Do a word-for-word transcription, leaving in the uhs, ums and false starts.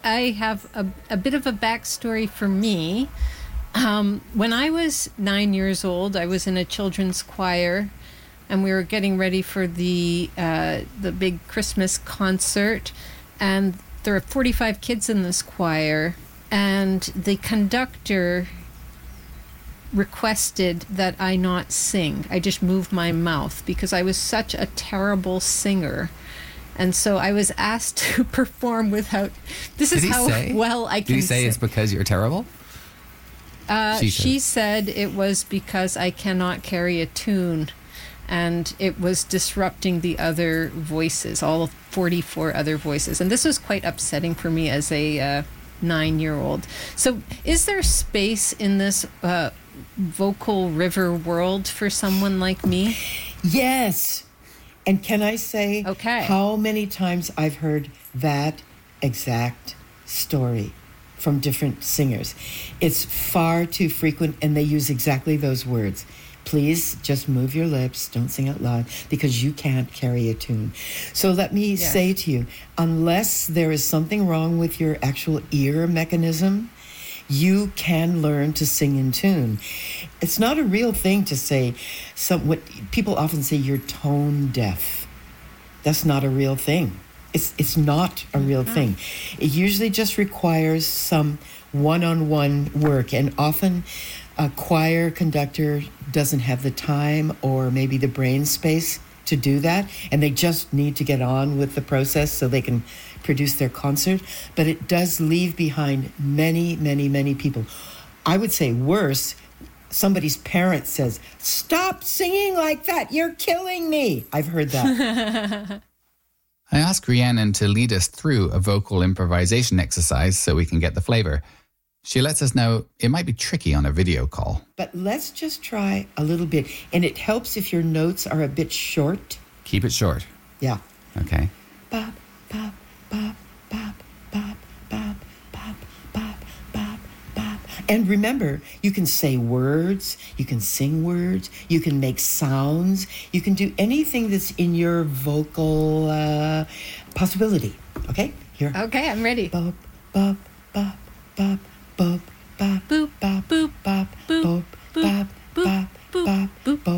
I have a, a bit of a backstory for me. Um, when I was nine years old, I was in a children's choir, and we were getting ready for the uh, the big Christmas concert. And there are forty-five kids in this choir, and the conductor requested that I not sing. I just moved my mouth because I was such a terrible singer. And so I was asked to perform without... This is how say? well I can Did he say sing. it's because you're terrible? Uh, she, she said it was because I cannot carry a tune, and it was disrupting the other voices, all forty-four other voices. And this was quite upsetting for me as a uh, nine-year-old. So is there space in this uh, vocal river world for someone like me? Yes. And can I say okay. how many times I've heard that exact story from different singers? It's far too frequent, and they use exactly those words. Please just move your lips, don't sing out loud, because you can't carry a tune. So let me yes. say to you, unless there is something wrong with your actual ear mechanism, you can learn to sing in tune. It's not a real thing to say, some, what people often say, you're tone deaf. That's not a real thing. It's it's not a real mm-hmm. thing. It usually just requires some one-on-one work, and often a choir conductor doesn't have the time or maybe the brain space to do that, and they just need to get on with the process so they can produce their concert. But it does leave behind many, many, many people. I would say worse, somebody's parent says, "Stop singing like that, you're killing me." I've heard that. I asked Rhiannon to lead us through a vocal improvisation exercise so we can get the flavor. She lets us know it might be tricky on a video call. But let's just try a little bit. And it helps if your notes are a bit short. Keep it short. Yeah. Okay. Bop, bop, bop, bop, bop, bop, bop, bop, bop, bop. And remember, you can say words, you can sing words, you can make sounds, you can do anything that's in your vocal uh, possibility. Okay? Here. Okay, I'm ready. Bop, bop, bop, bop. Boop, bop, boop, bop, boop, bop, boop, bop, bop, bop, boop,